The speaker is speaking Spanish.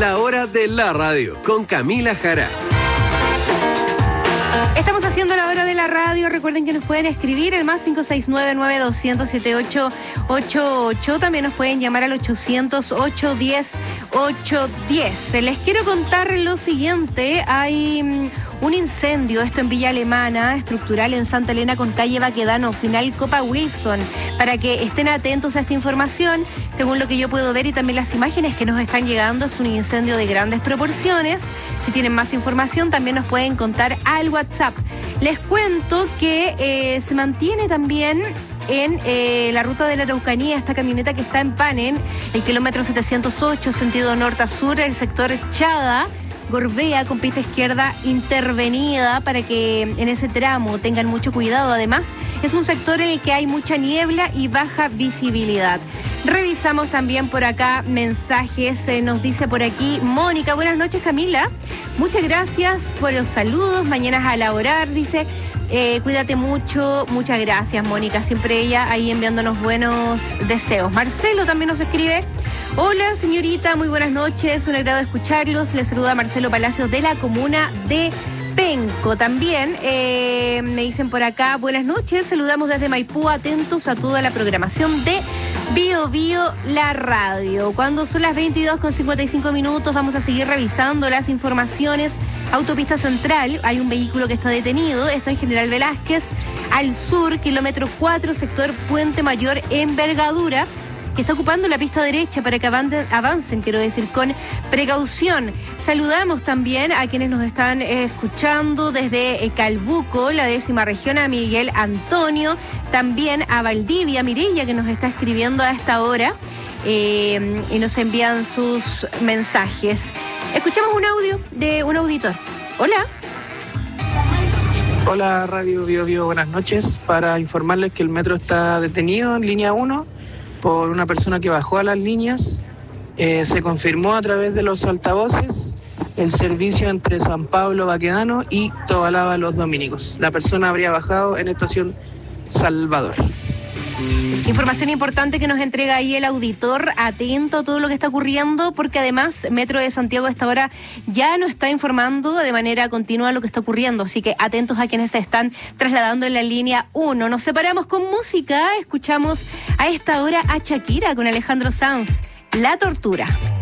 La hora de la radio con Camila Jara. Estamos haciendo la hora de la radio. Recuerden que nos pueden escribir el más 569-9200-7888. También nos pueden llamar al 800-810-810. Les quiero contar lo siguiente. Hay un incendio, esto en Villa Alemana, estructural en Santa Elena con calle Baquedano, final Copa Wilson. Para que estén atentos a esta información, según lo que yo puedo ver y también las imágenes que nos están llegando, es un incendio de grandes proporciones. Si tienen más información, también nos pueden contar al WhatsApp. Les cuento que se mantiene también en la ruta de la Araucanía esta camioneta que está en Panen, el kilómetro 708, sentido norte a sur, el sector Chada, Gorbea, con pista izquierda intervenida, para que en ese tramo tengan mucho cuidado. Además, es un sector en el que hay mucha niebla y baja visibilidad. Revisamos también por acá mensajes. Nos dice por aquí Mónica: buenas noches, Camila. Muchas gracias por los saludos. Mañana a laborar, dice. Cuídate mucho. Muchas gracias, Mónica. Siempre ella ahí enviándonos buenos deseos. Marcelo también nos escribe: hola, señorita, muy buenas noches. Un agrado escucharlos. Les saluda Marcelo Palacios de la comuna de Penco. También me dicen por acá: buenas noches, saludamos desde Maipú, atentos a toda la programación de Bio Bio la radio. Cuando son las 22:55, vamos a seguir revisando las informaciones. Autopista Central, hay un vehículo que está detenido, esto en General Velázquez, al sur, kilómetro 4, sector Puente Mayor, envergadura, que está ocupando la pista derecha para que avancen, quiero decir, con precaución. Saludamos también a quienes nos están escuchando desde Calbuco, la 10ª región, a Miguel Antonio, también a Valdivia, Mirella, que nos está escribiendo a esta hora y nos envían sus mensajes. Escuchamos un audio de un auditor. Hola. Hola, Radio Bio Bio, buenas noches. Para informarles que el metro está detenido en línea 1 por una persona que bajó a las líneas. Se confirmó a través de los altavoces el servicio entre San Pablo, Baquedano y Tobalaba, Los Dominicos. La persona habría bajado en estación Salvador. Información importante que nos entrega ahí el auditor, atento a todo lo que está ocurriendo, porque además Metro de Santiago a esta hora ya nos está informando de manera continua lo que está ocurriendo, así que atentos a quienes se están trasladando en la línea 1. Nos separamos con música, escuchamos a esta hora a Shakira con Alejandro Sanz, La Tortura.